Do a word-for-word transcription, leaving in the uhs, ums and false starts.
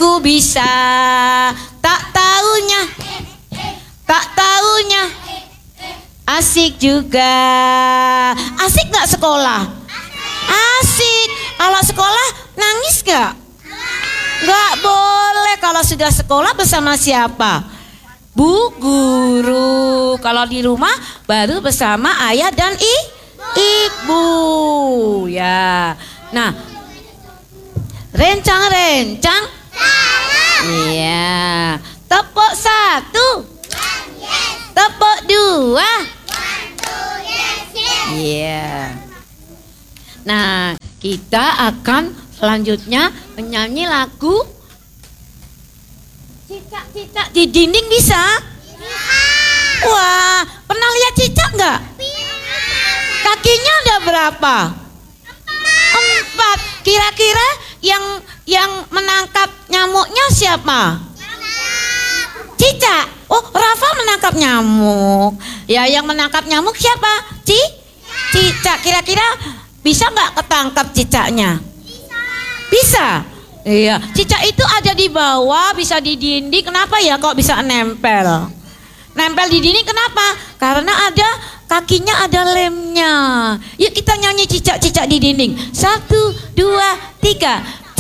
aku bisa. Tak taunya, tak taunya asik juga. Asik gak sekolah? Asik. Kalau sekolah nangis gak? Gak boleh. Kalau sudah sekolah bersama siapa? Bu guru. Kalau di rumah baru bersama ayah dan i, ibu. Ya. Nah, rencang-rencang. Iya. Tepuk satu. Tepuk dua. Iya. Nah, kita akan selanjutnya menyanyi lagu cicak-cicak di dinding bisa? Bisa. Wah, pernah lihat cicak nggak? Kakinya ada berapa? Empat. Kira-kira yang yang menangkap nyamuknya siapa? Cicak. Oh, Rafa menangkap nyamuk. Ya, yang menangkap nyamuk siapa? Ci? Cicak. Kira-kira bisa nggak ketangkap cicaknya? Bisa. Bisa. Iya. Cicak itu ada di bawah, bisa di dinding. Kenapa ya kok bisa nempel? Nempel di dinding kenapa? Karena ada kakinya, ada lemnya. Yuk kita nyanyi cicak-cicak di dinding. Satu, dua, tiga.